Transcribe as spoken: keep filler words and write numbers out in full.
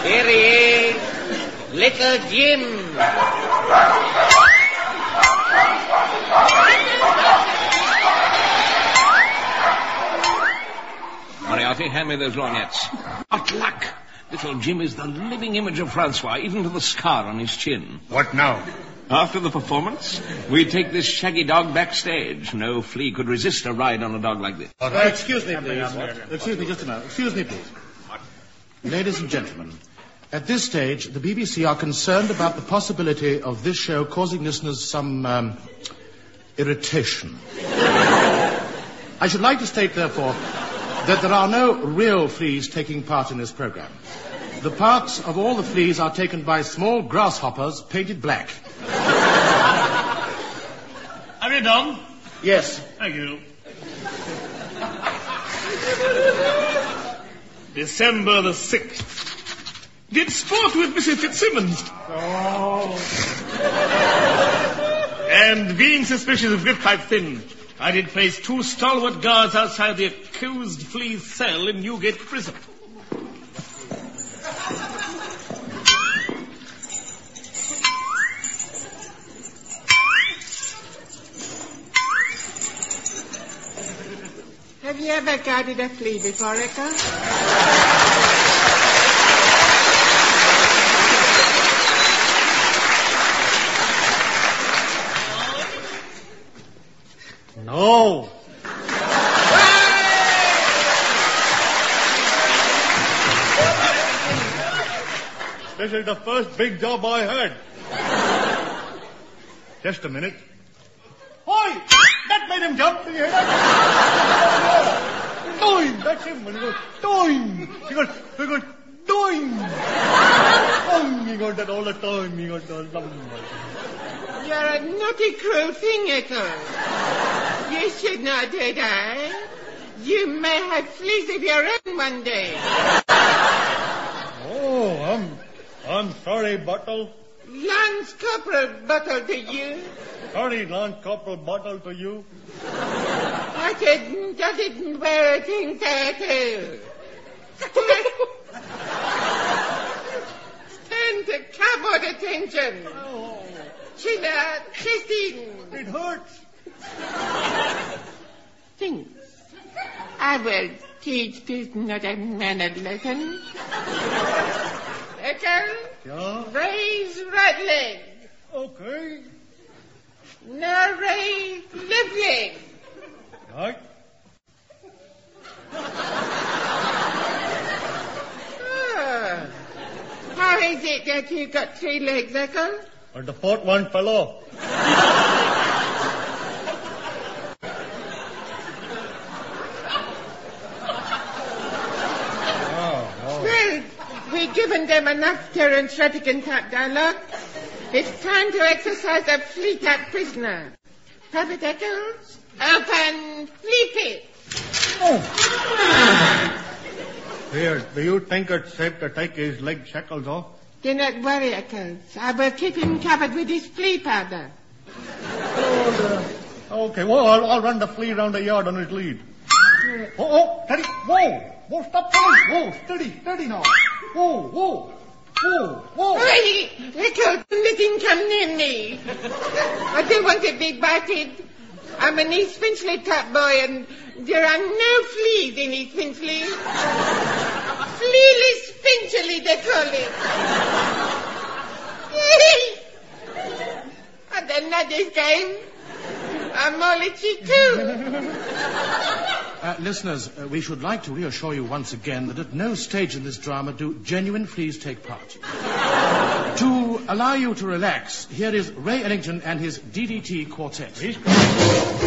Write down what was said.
Here he is, Little Jim. Moriarty, hand me those lorgnettes. What luck! Little Jim is the living image of Francois, even to the scar on his chin. What now? After the performance, we take this shaggy dog backstage. No flea could resist a ride on a dog like this. Uh, excuse me, please. Excuse me, just a minute. Excuse me, please. Ladies and gentlemen, at this stage, the B B C are concerned about the possibility of this show causing listeners some um, irritation. I should like to state, therefore, that there are no real fleas taking part in this program. The parts of all the fleas are taken by small grasshoppers painted black. Are you done? Yes. Thank you. December the sixth. Did sport with Missus Fitzsimmons. Oh. And being suspicious of grip pipe thin, I did place two stalwart guards outside the accused flea's cell in Newgate Prison. Have you ever guarded a flea before, Echo? No. This is the first big job I had. Just a minute. Oi! That made him jump. Did you hear that? Doing! That's him. When he goes, doing! He goes, he goes, doing! Doing! He goes that all the time. He goes, all the time. You're a naughty, cruel thing, Echo. You should not do that. You may have fleas of your own one day. Oh, I'm, I'm sorry, Bottle. Lance Corporal Bottle to you. Sorry, Lance Corporal Bottle to you. I didn't, I didn't wear a thing there, too. Stand to cupboard attention. Oh, Sheila, Christine. it hurts. Think. I will teach this not a mannered lesson. Echo, Yeah? raise right leg. Okay. Now raise left leg. Right. Ah. How is it that you got three legs, Echo? And the fourth one fell off. Well, we've given them enough Terence Rattigan type dialogue. It's time to exercise a flea type prisoner. Private Eccles, open flea pit. Oh. Here, do you think it's safe to take his leg shackles off? Do not worry, Eccles. I will keep him covered with his flea powder. Oh, okay, well, I'll, I'll run the flea around the yard on his lead. Oh, oh, steady. Whoa. Whoa, stop pulling. Whoa, steady, steady now. Whoa, whoa, whoa, whoa. Hey, Eccles, let him come near me. I don't want to be bited. I'm an East Finchley type boy, and there are no fleas in East Finchley. Flealess Finchley, they call it. I don't know this game. I'm all itchy too. Uh, listeners, uh, we should like to reassure you once again that at no stage in this drama do genuine fleas take part. To allow you to relax, here is Ray Ellington and his D D T Quartet.